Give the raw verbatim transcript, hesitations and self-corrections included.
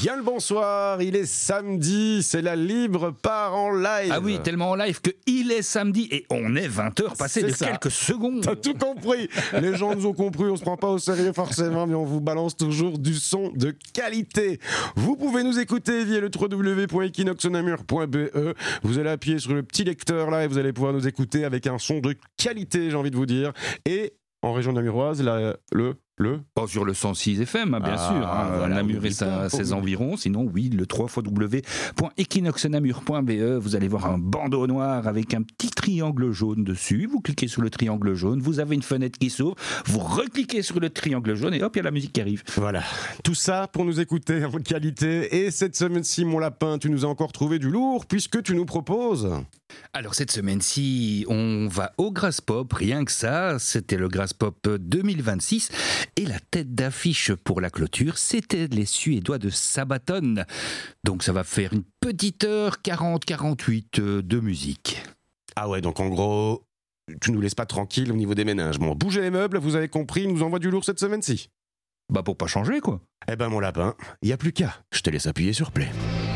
Bien le bonsoir, il est samedi, c'est la Libre part en live. Ah oui, tellement en live que il est samedi et on est vingt heures passées C'est de ça. quelques secondes. T'as tout compris. Les gens nous ont compris, on se prend pas au sérieux forcément, mais on vous balance toujours du son de qualité. Vous pouvez nous écouter via le w w w point equinoxnamur point b e. Vous allez appuyer sur le petit lecteur là et vous allez pouvoir nous écouter avec un son de qualité, j'ai envie de vous dire. Et en région namuroise, là, le... Le Pas sur le cent six F M, hein, bien ah, sûr. Hein, voilà, Namur et sa, ses environs. Sinon, oui, le w w w point equinoxnamur point b e. Vous allez voir un bandeau noir avec un petit triangle jaune dessus. Vous cliquez sur le triangle jaune, vous avez une fenêtre qui s'ouvre. Vous recliquez sur le triangle jaune et hop, il y a la musique qui arrive. Voilà. Tout ça pour nous écouter en qualité. Et cette semaine-ci, mon lapin, tu nous as encore trouvé du lourd puisque tu nous proposes... Alors cette semaine-ci, on va au Graspop, rien que ça, c'était le Graspop deux mille vingt-six et la tête d'affiche pour la clôture, c'était les Suédois de Sabaton. Donc ça va faire une petite heure quarante quarante-huit de musique. Ah ouais, donc en gros, tu nous laisses pas tranquille au niveau des ménages. Bon, bougez les meubles, vous avez compris, il nous envoie du lourd cette semaine-ci. Bah pour pas changer quoi. Eh ben mon lapin, il y a plus qu'à, je te laisse appuyer sur play.